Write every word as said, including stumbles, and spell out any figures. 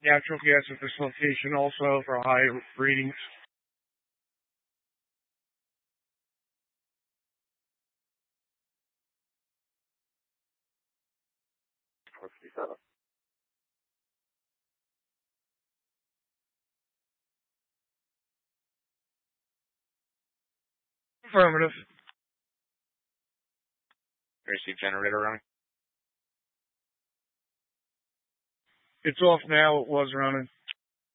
natural gas at this location also for high readings. Affirmative. A C generator running? It's off now. It was running.